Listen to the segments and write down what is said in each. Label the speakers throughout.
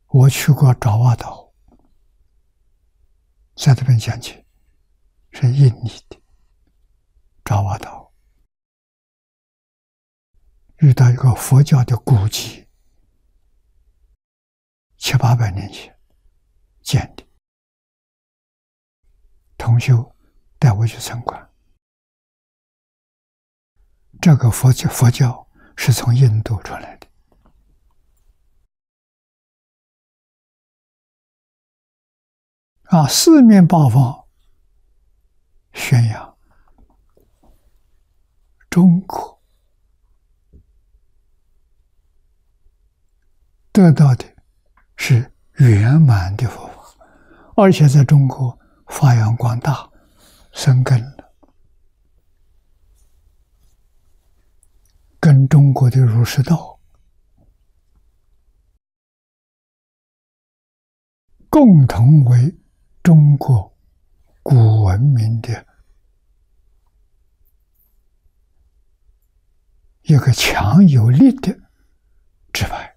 Speaker 1: 我去过爪哇岛，在这边讲起，是印尼的爪哇岛，遇到一个佛教的古迹，700-800年前建的，同修带我去参观。这个佛教是从印度出来的，四面八方宣扬中国得到的是圆满的佛法，而且在中国发扬光大，生根了，跟中国的儒释道共同为中国古文明的一个强有力的支派。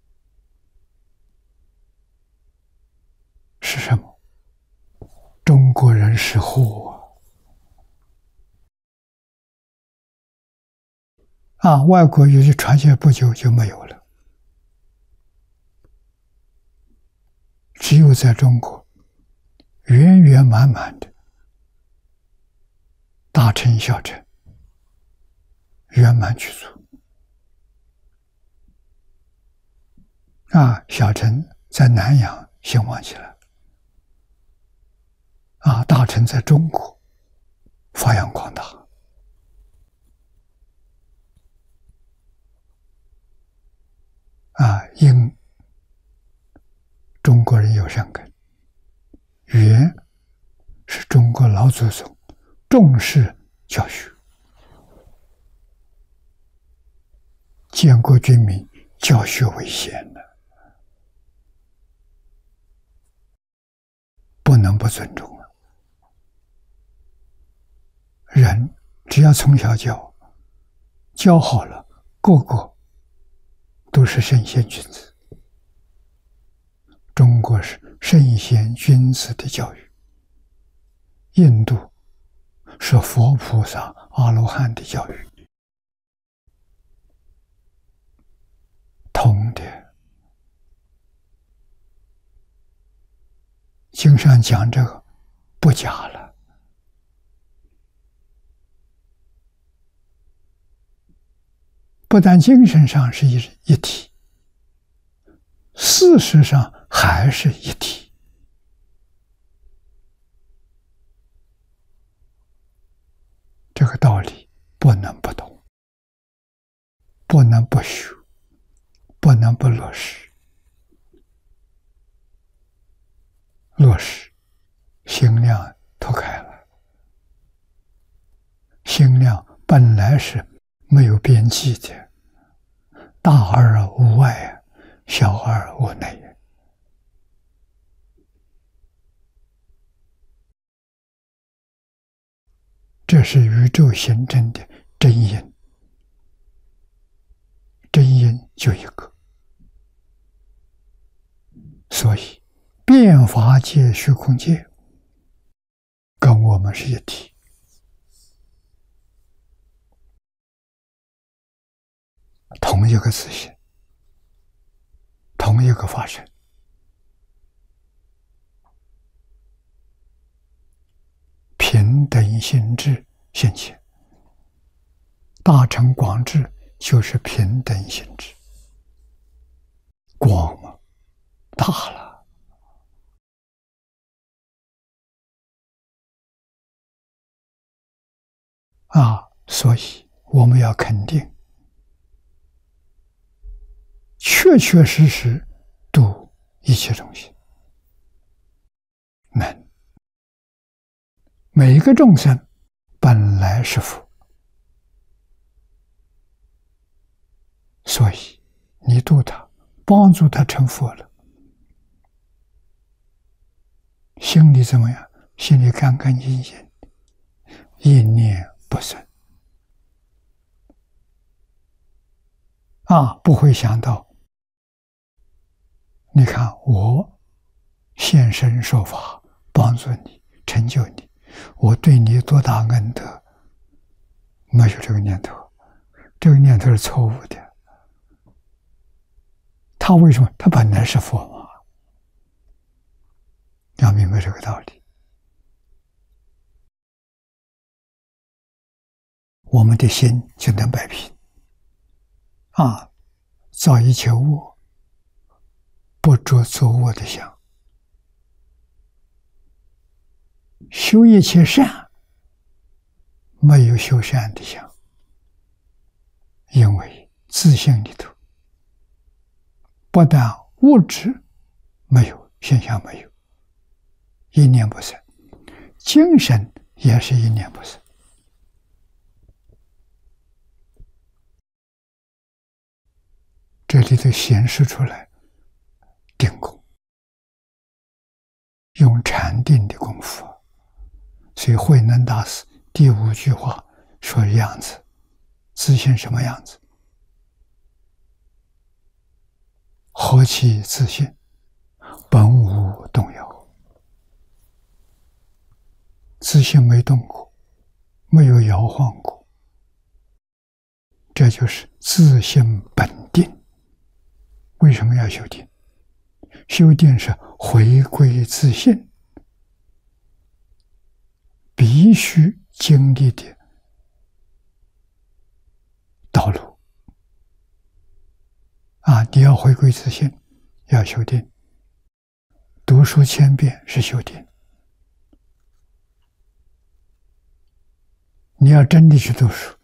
Speaker 1: 是什么？中国人是货外国有些传下不久就没有了，只有在中国圆圆满满的大乘小乘圆满具足小乘在南洋兴旺起来，大乘在中国发扬光大，因中国人有善根，圆是中国老祖宗重视教学，建国军民教学为先的，不能不尊重了。人只要从小教好了，个个都是圣贤君子。中国是圣贤君子的教育，印度是佛菩萨阿罗汉的教育，同的。经上讲这个不假了，不但精神上是一体，事实上还是一体。这个道理不能不懂，不能不学，不能不落实。落实，心量脱开了，心量本来是没有边际的，大而无外，小而无内。这是宇宙形成的真因，真因就一个，所以变法界、虚空界跟我们是一体。同一个自性，同一个法身，平等性质现前。大乘广智就是平等性质，广嘛，大了。所以我们要肯定，确确实实度一切众生，能。每一个众生本来是佛，所以你度他，帮助他成佛了，心里怎么样？心里干干净净，一念不生。不会想到你看我现身说法，帮助你，成就你，我对你多大恩德？没有这个念头，这个念头是错误的。他为什么？他本来是佛嘛，要明白这个道理。我们的心就能摆平啊，造一切恶，不着作恶的相，修一切善，没有修善的相，因为自性里头不但物质没有，现象没有，一念不生，精神也是一念不生。这里头显示出来定功，用禅定的功夫。所以慧能大师第5句话说样子，自性什么样子？何其自性，本无动摇。自性没动过，没有摇晃过，这就是自性本定。为什么要修定？修定是回归自性，必须经历的道路啊！你要回归自性，要修定。读书1000遍是修定。你要真的去读书，